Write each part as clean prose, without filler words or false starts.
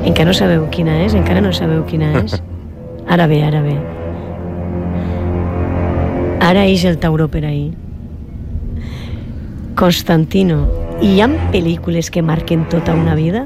Encara no sabeu quina és? Encara no sabeu quina és? Ara ve. Ara ix el tauró per ahir. Constantino, hi ha pel·lícules que marquen tota una vida?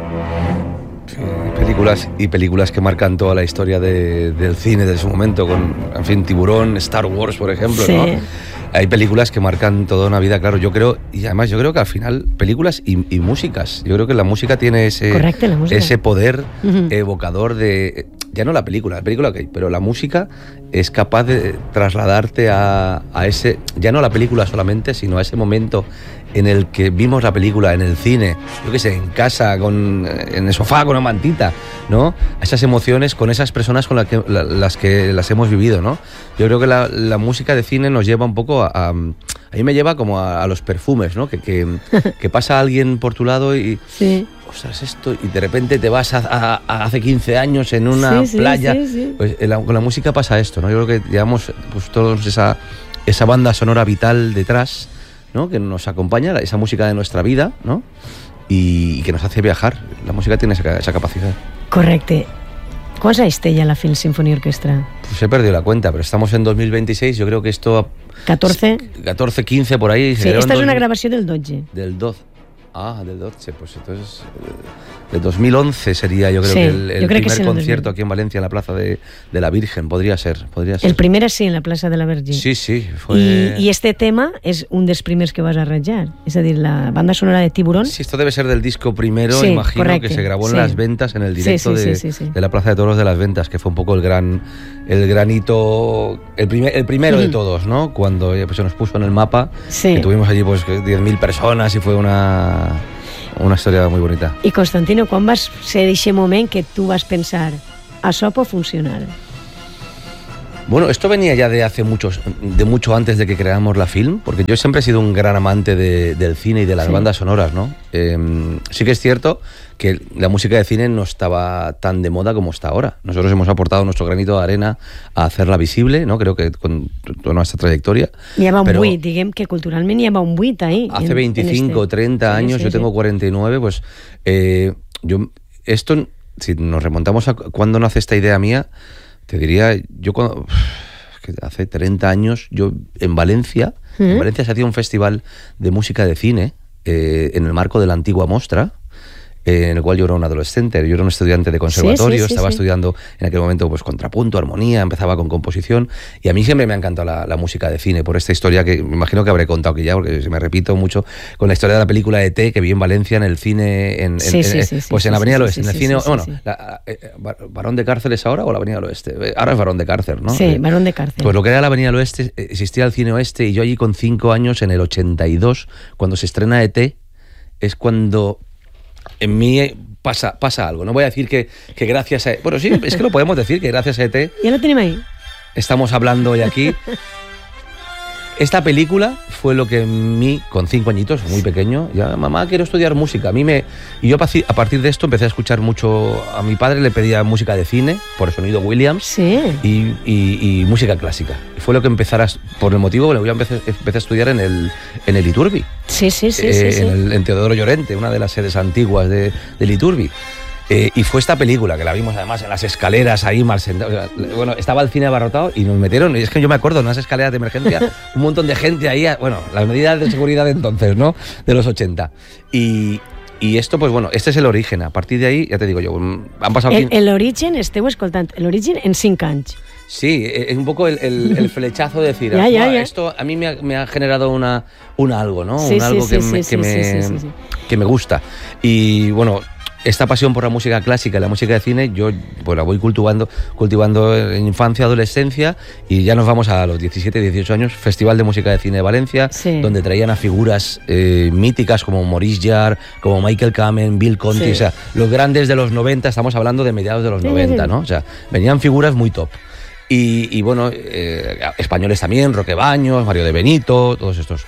Sí, películas que marcan toda la historia del cine de su momento, con, en fin, Tiburón, Star Wars, por ejemplo, sí. ¿No? Hay películas que marcan toda una vida, claro, yo creo, y además yo creo que al final, películas y músicas, yo creo que la música tiene ese poder evocador de, ya no la película ok, pero la música es capaz de trasladarte a ese, ya no la película solamente, sino a ese momento en el que vimos la película en el cine, yo qué sé, en casa, en el sofá, con una mantita, ¿no? Esas emociones con esas personas con las que las hemos vivido, ¿no? Yo creo que la música de cine nos lleva un poco a mí me lleva como a los perfumes, ¿no? Que pasa alguien por tu lado y... Sí. Ostras, esto, y de repente te vas a hace 15 años en una playa. Sí. Pues con la música pasa esto, ¿no? Yo creo que llevamos pues todos esa banda sonora vital detrás, ¿no? Que nos acompaña, esa música de nuestra vida, ¿no? Y que nos hace viajar. La música tiene esa capacidad. Correcte. ¿Quants anys té ja la Philsinfonia Orchestra? Pues he perdido la cuenta, pero estamos en 2026, yo creo que esto... 14, 15 por ahí. Sí, esta és una gravació del 12. Del 12. Ah, del 12, pues entonces de 2011 sería, yo creo, que el primer concierto aquí en Valencia, en la Plaza de la Virgen, podría ser. El primer sí, en la Plaça de la Virgen. Sí, fue... I este tema és un dels primers que vas arranjar, és a dir, la banda sonora de Tiburón. Sí, esto debe ser del disco primero, sí, imagino, correcte, que se grabó en Las Ventas, en el directo de la Plaza de Toros de Las Ventas, que fue un poco el gran hito, el primero de todos, ¿no? Cuando pues, se nos puso en el mapa, que tuvimos allí pues 10.000 personas y fue una historia muy bonita. I Constantino, quan vas ser d'aquest moment que tu vas pensar això pot funcionar? Bueno, esto venía ya de mucho antes de que creáramos la film, porque yo siempre he sido un gran amante del cine y de las bandas sonoras, ¿no? Sí que es cierto que la música de cine no estaba tan de moda como está ahora. Nosotros hemos aportado nuestro granito de arena a hacerla visible, ¿no? Creo que con toda nuestra trayectoria. Hi ha un buit, diguem que culturalment hi ha un buit ahí. Hace 25 o 30 años, yo tengo 49, pues esto, si nos remontamos a cuando nace esta idea mía, te diría, que hace 30 años, yo en Valencia se hacía un festival de música de cine en el marco de la antigua Mostra, en el cual yo era un adolescente, yo era un estudiante de conservatorio, estaba estudiando en aquel momento pues contrapunto, armonía, empezaba con composición, y a mí siempre me ha encantado la música de cine, por esta historia que me imagino que habré contado aquí ya, porque me repito mucho, con la historia de la película E.T. que vi en Valencia en el cine, en la Avenida del Oeste, en el cine, ¿Barón de Cárcel es ahora o la Avenida del Oeste? Ahora es Barón de Cárcel, ¿no? Sí, Barón de Cárcel. Pues lo que era la Avenida del Oeste, existía el cine Oeste, y yo allí con 5 años, en el 82, cuando se estrena E.T., es cuando... En mí pasa algo. No voy a decir que gracias a... Bueno, sí, es que lo podemos decir, que gracias a E.T. Ya lo tenemos ahí. Estamos hablando hoy aquí. Esta película fue lo que en mí, con 5 añitos, muy pequeño, ya, mamá, quiero estudiar música. Y yo a partir de esto empecé a escuchar mucho. A mi padre le pedía música de cine, por el sonido Williams, y música clásica. Y fue lo que por el motivo que yo empecé a estudiar en el Iturbi. Sí. En Teodoro Llorente, una de las sedes antiguas del Iturbi. Y fue esta película, que la vimos además en las escaleras ahí mal sentados. Bueno, estaba el cine abarrotado y nos metieron, y es que yo me acuerdo, en unas escaleras de emergencia, un montón de gente ahí, bueno, las medidas de seguridad de entonces, ¿no? De los 80. Y esto, pues bueno, este es el origen. A partir de ahí, ya te digo yo, han pasado... El origen, esteu escoltant, el origen en 5 anys. Sí, es un poco el flechazo de decir, esto a mí me ha generado un algo, ¿no? Algo que me gusta. Y bueno... Esta pasión por la música clásica y la música de cine, yo pues la voy cultivando en infancia, adolescencia, y ya nos vamos a los 17, 18 años, Festival de Música de Cine de Valencia, donde traían a figuras míticas como Maurice Jarre, como Michael Kamen, Bill Conti, o sea, los grandes de los 90, estamos hablando de mediados de los 90, ¿no? O sea, venían figuras muy top. Y bueno, españoles también, Roque Baños, Mario de Benito, todos estos.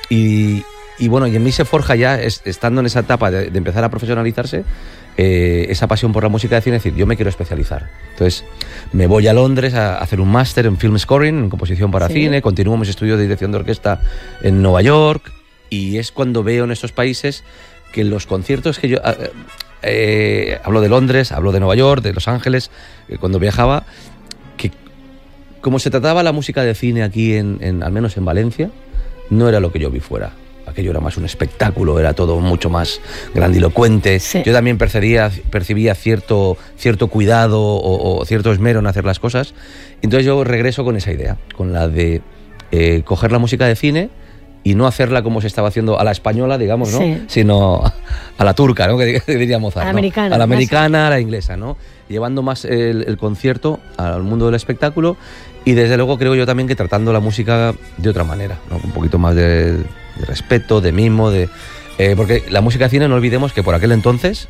Y bueno, y en mí se forja ya, estando en esa etapa de empezar a profesionalizarse, esa pasión por la música de cine, es decir, yo me quiero especializar. Entonces, me voy a Londres a hacer un máster en film scoring, en composición para cine, continúo mis estudios de dirección de orquesta en Nueva York, y es cuando veo en estos países que los conciertos que yo... hablo de Londres, hablo de Nueva York, de Los Ángeles, cuando viajaba, que como se trataba la música de cine aquí, al menos en Valencia, no era lo que yo vi fuera. Aquello era más un espectáculo, era todo mucho más grandilocuente. Sí. Yo también percibía cierto cuidado o cierto esmero en hacer las cosas. Entonces yo regreso con esa idea, con la de coger la música de cine y no hacerla como se estaba haciendo a la española, digamos, ¿no? Sí. Sino a la turca, ¿no? Que diría Mozart, ¿no? A la americana, a la inglesa, ¿no? Llevando más el concierto al mundo del espectáculo y desde luego creo yo también que tratando la música de otra manera, ¿no? Un poquito más de respeto, de mimo, porque la música de cine, no olvidemos que por aquel entonces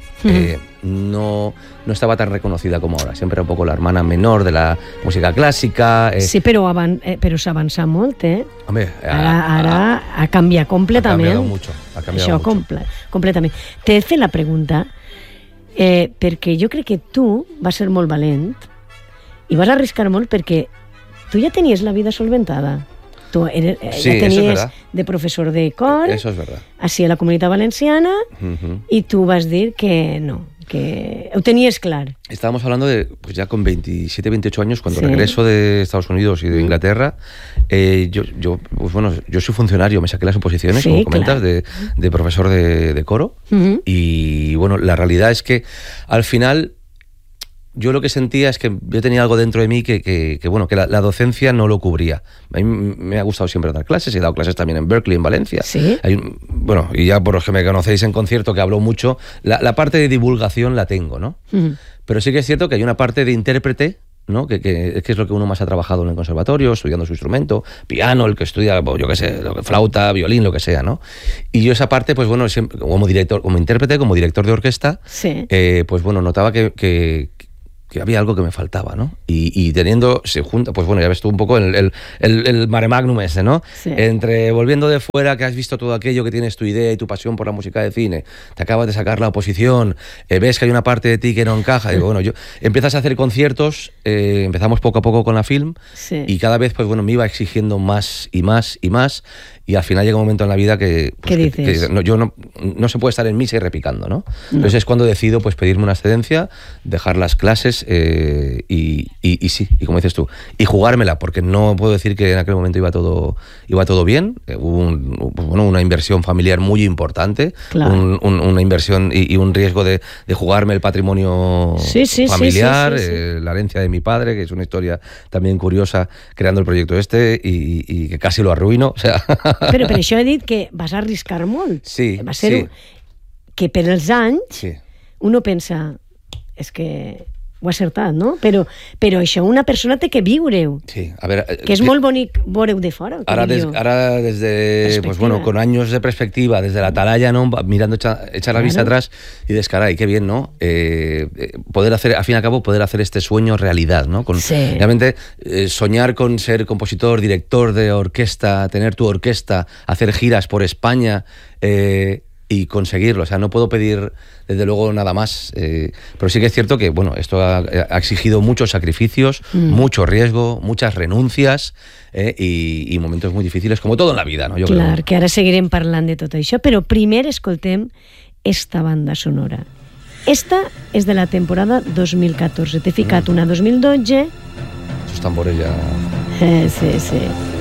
no estaba tan reconocida como ahora. Siempre era un poco la hermana menor de la música clásica. Sí, però s'ha avançat molt, Home, ara ha canviat completament. Ha canviat mucho. Completament. T'he fet la pregunta perquè jo crec que tu vas ser molt valent i vas arriscar molt perquè tu ja tenies la vida solventada. Tú sí, ya tenías de profesor de cor, eso es verdad, así a la Comunitat Valenciana, y tú vas a decir que no, que ho tenies clar. Estábamos hablando de, pues ya con 27, 28 años, cuando regreso de Estados Unidos y de Inglaterra, pues bueno, yo soy funcionario, me saqué las oposiciones, como comentas, de profesor de coro, y bueno, la realidad es que al final yo lo que sentía es que yo tenía algo dentro de mí que la docencia no lo cubría. A mí me ha gustado siempre dar clases, he dado clases también en Berkeley, en Valencia. ¿Sí? Y ya por los que me conocéis en concierto, que hablo mucho, la parte de divulgación la tengo, ¿no? Pero sí que es cierto que hay una parte de intérprete, ¿no? Que es lo que uno más ha trabajado en el conservatorio, estudiando su instrumento, piano, el que estudia, yo qué sé, flauta, violín, lo que sea, ¿no? Y yo esa parte, pues bueno, siempre, como intérprete, como director de orquesta, pues bueno, notaba que había algo que me faltaba, ¿no? Y se junta, pues bueno, ya ves tú un poco el mare magnum ese, ¿no? Sí. Entre volviendo de fuera, que has visto todo aquello, que tienes tu idea y tu pasión por la música de cine, te acabas de sacar la oposición, ves que hay una parte de ti que no encaja, digo, bueno, empiezas a hacer conciertos, empezamos poco a poco con la film, y cada vez, pues bueno, me iba exigiendo más y más y más, y al final llega un momento en la vida que no se puede estar en misa y repicando, ¿no? Entonces es cuando decido pues pedirme una excedencia, dejar las clases y como dices tú, y jugármela, porque no puedo decir que en aquel momento iba todo bien. Hubo una inversión familiar muy importante, claro. Una inversión y un riesgo de jugarme el patrimonio familiar, la herencia de mi padre, que es una historia también curiosa, creando el proyecto y que casi lo arruino, o sea... Però per això he dit que vas arriscar molt. Sí, va ser que per els anys uno pensa, és que ho ha acertat, no? Però això una persona té que viure-ho. Sí, a ver... Que és molt bonic veure-ho de fora. Ahora desde, pues bueno, con años de perspectiva, desde la atalaya, ¿no? Mirando, echar la vista atrás y dices, caray, qué bien, ¿no? Poder hacer, al fin y al cabo, poder hacer este sueño realidad, ¿no? Realmente soñar con ser compositor, director de orquesta, tener tu orquesta, hacer giras por España... y conseguirlo, o sea, no puedo pedir desde luego nada más, pero sí que es cierto que, bueno, esto ha exigido muchos sacrificios, mucho riesgo, muchas renuncias y momentos muy difíciles, como todo en la vida, ¿no? Yo creo. Que ara seguirem parlant de tot això, però primer escoltem esta banda sonora. Esta és de la temporada 2014, t'he ficat una 2012. Esos tambores ya... Sí.